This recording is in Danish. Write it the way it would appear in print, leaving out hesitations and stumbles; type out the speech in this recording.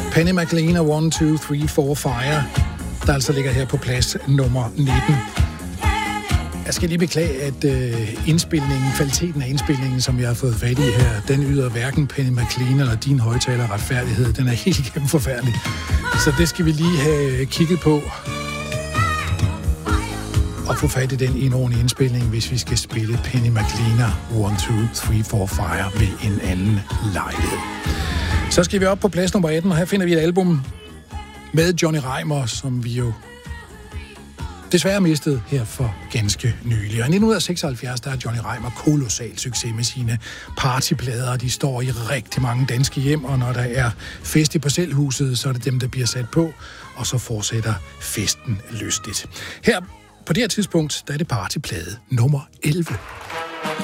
Penny McLean og 1, 2, 3, 4 Fire, der altså ligger her på plads nummer 19. Jeg skal lige beklage, at kvaliteten af indspilningen, som jeg har fået fat i her, den yder hverken Penny McLean eller din højtaler retfærdighed. Den er helt igennem forfærdelig. Så det skal vi lige have kigget på og få fat i den i en ordentlig indspilning, hvis vi skal spille Penny McLean 1, 2, 3, 4 Fire ved en anden lejlighed. Så skal vi op på plads nummer 18, og her finder vi et album med Johnny Reimer, som vi jo desværre mistet her for ganske nylig. Og i 1976, der er Johnny Reimer kolossal succes med sine partyplader. De står i rigtig mange danske hjem, og når der er fest i parcelhuset, så er det dem, der bliver sat på, og så fortsætter festen lystigt. Her på det her tidspunkt, der er det partyplade nummer 11.